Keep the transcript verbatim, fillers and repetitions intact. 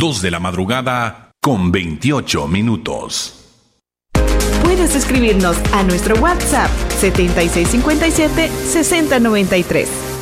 dos de la madrugada con veintiocho minutos. Puedes escribirnos a nuestro WhatsApp setenta y seis cincuenta y siete sesenta noventa y tres.